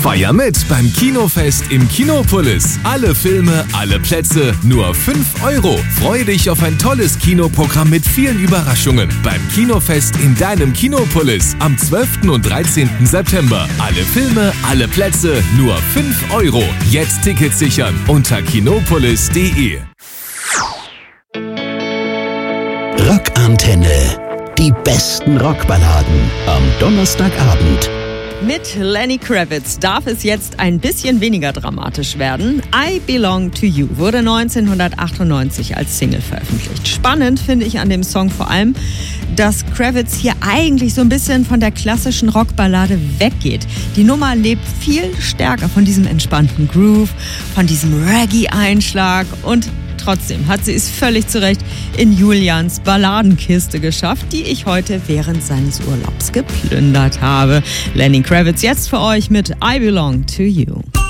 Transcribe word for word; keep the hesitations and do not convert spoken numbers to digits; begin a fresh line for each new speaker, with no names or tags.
Feier mit beim Kinofest im Kinopolis. Alle Filme, alle Plätze, nur fünf Euro. Freu dich auf ein tolles Kinoprogramm mit vielen Überraschungen beim Kinofest in deinem Kinopolis am zwölften und dreizehnten September. Alle Filme, alle Plätze, nur fünf Euro. Jetzt Tickets sichern unter kinopolis punkt de.
Rockantenne. Die besten Rockballaden am Donnerstagabend.
Mit Lenny Kravitz darf es jetzt ein bisschen weniger dramatisch werden. I Belong to You wurde neunzehnhundertachtundneunzig als Single veröffentlicht. Spannend finde ich an dem Song vor allem, dass Kravitz hier eigentlich so ein bisschen von der klassischen Rockballade weggeht. Die Nummer lebt viel stärker von diesem entspannten Groove, von diesem Reggae-Einschlag und trotzdem hat sie es völlig zu Recht in Julians Balladenkiste geschafft, die ich heute während seines Urlaubs geplündert habe. Lenny Kravitz jetzt für euch mit I Belong to You.